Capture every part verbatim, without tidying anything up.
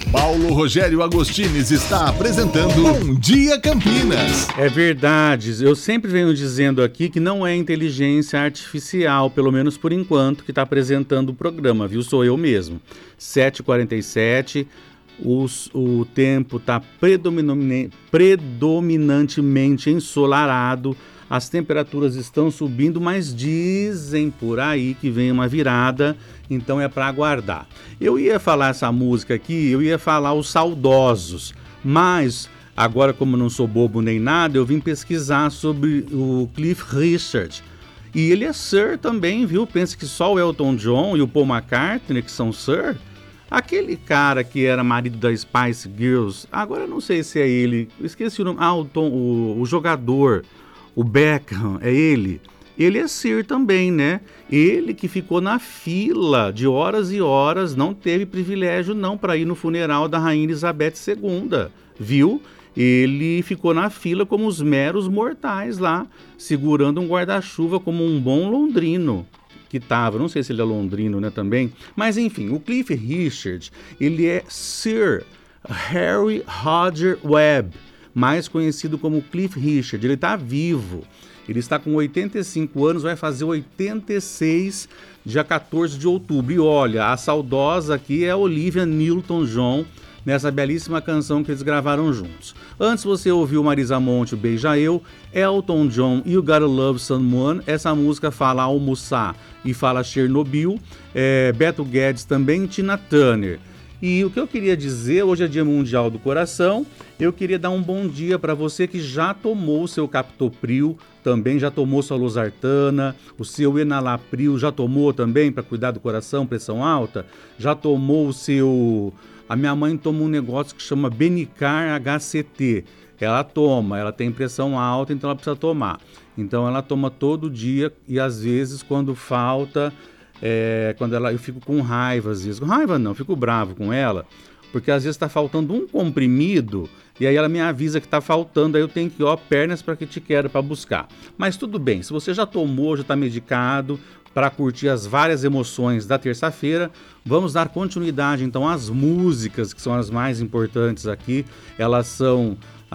Paulo Rogério Agostines está apresentando Bom Dia Campinas. É verdade, eu sempre venho dizendo aqui que não é inteligência artificial, pelo menos por enquanto, que está apresentando o programa, viu? Sou eu mesmo. sete e quarenta e sete, os, o tempo está predominante, predominantemente ensolarado, as temperaturas estão subindo, mas dizem por aí que vem uma virada, então é para aguardar. Eu ia falar essa música aqui, eu ia falar Os Saudosos, mas agora, como não sou bobo nem nada, eu vim pesquisar sobre o Cliff Richard. E ele é Sir também, viu? Pensa que só o Elton John e o Paul McCartney que são Sir? Aquele cara que era marido da Spice Girls, agora eu não sei se é ele, eu esqueci o nome, ah, o, Tom, o, o jogador... O Beckham, é ele. Ele é Sir também, né? Ele que ficou na fila de horas e horas, não teve privilégio não para ir no funeral da Rainha Elizabeth segunda, viu? Ele ficou na fila como os meros mortais lá, segurando um guarda-chuva como um bom londrino que tava. Não sei se ele é londrino, né, também. Mas enfim, o Cliff Richard, ele é Sir Harry Roger Webb, mais conhecido como Cliff Richard. Ele está vivo, ele está com oitenta e cinco anos, vai fazer oitenta e seis dia quatorze de outubro. E olha, a saudosa aqui é a Olivia Newton-John, nessa belíssima canção que eles gravaram juntos. Antes você ouviu Marisa Monte, Beija Eu, Elton John, You Gotta Love Someone, essa música fala almoçar e fala Chernobyl, é, Beto Guedes também, Tina Turner. E o que eu queria dizer, hoje é Dia Mundial do Coração, eu queria dar um bom dia para você que já tomou o seu Captopril, também já tomou sua Losartana, o seu Enalapril já tomou também para cuidar do coração, pressão alta, já tomou o seu... A minha mãe toma um negócio que chama Benicar H C T, ela toma, ela tem pressão alta, então ela precisa tomar. Então ela toma todo dia e às vezes quando falta... É, quando ela, eu fico com raiva às vezes, com raiva não, eu fico bravo com ela, porque às vezes está faltando um comprimido e aí ela me avisa que está faltando, aí eu tenho que ir, ó, pernas para que te quero para buscar. Mas tudo bem, se você já tomou, já está medicado, para curtir as várias emoções da terça-feira, vamos dar continuidade então às músicas que são as mais importantes aqui, elas são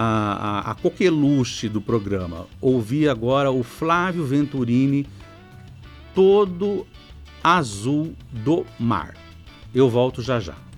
a, a, a coqueluche do programa. Ouvi agora o Flávio Venturini, Todo Azul do Mar. Eu volto já já.